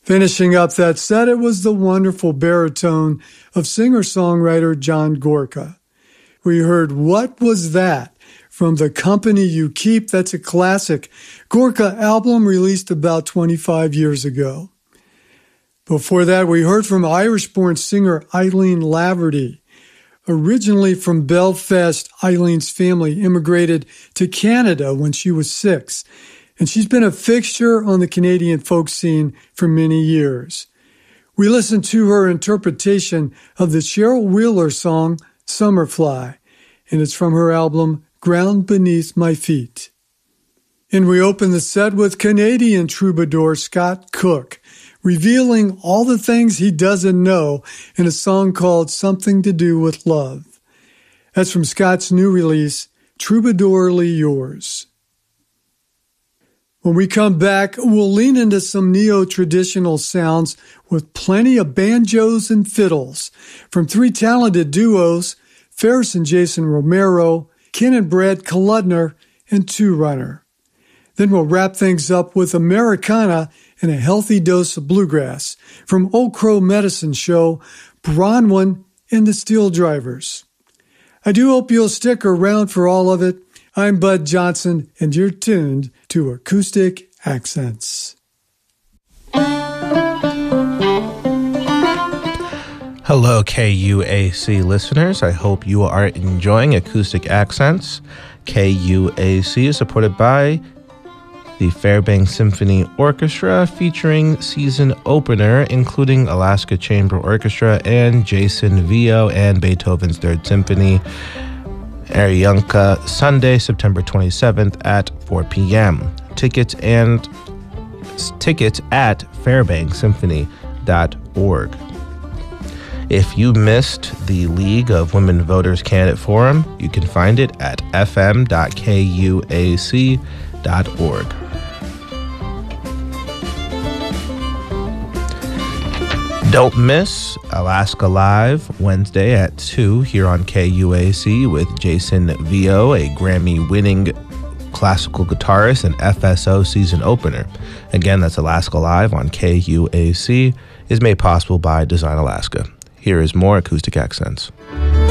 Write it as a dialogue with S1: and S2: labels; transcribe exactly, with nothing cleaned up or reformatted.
S1: Finishing up that set, it was the wonderful baritone of singer-songwriter John Gorka. We heard What Was That from The Company You Keep. That's a classic Gorka album released about twenty-five years ago. Before that, we heard from Irish-born singer Eileen Laverty. Originally from Belfast, Eileen's family immigrated to Canada when she was six, and she's been a fixture on the Canadian folk scene for many years. We listened to her interpretation of the Cheryl Wheeler song, Summerfly, and it's from her album, Ground Beneath My Feet. And we opened the set with Canadian troubadour Scott Cook, revealing all the things he doesn't know in a song called Something to Do with Love. That's from Scott's new release, Troubadourly Yours. When we come back, we'll lean into some neo-traditional sounds with plenty of banjos and fiddles from three talented duos, Ferris and Jason Romero, Ken and Brad Kaludner, and Two Runner. Then we'll wrap things up with Americana and a healthy dose of bluegrass from Old Crow Medicine Show, Bronwyn and the Steel Drivers. I do hope you'll stick around for all of it. I'm Bud Johnson, and you're tuned to Acoustic Accents.
S2: Hello, K U A C listeners. I hope you are enjoying Acoustic Accents. K U A C is supported by the Fairbanks Symphony Orchestra, featuring season opener, including Alaska Chamber Orchestra and Jason Vio and Beethoven's Third Symphony, Aryunka, Sunday, September twenty-seventh at four p.m. Tickets and tickets at fairbanks symphony dot org. If you missed the League of Women Voters Candidate Forum, you can find it at f m dot k u a c dot org. Don't miss Alaska Live Wednesday at two here on K U A C with Jason Vio, a Grammy-winning classical guitarist and F S O season opener. Again, that's Alaska Live on K U A C, is made possible by Design Alaska. Here is more Acoustic Accents.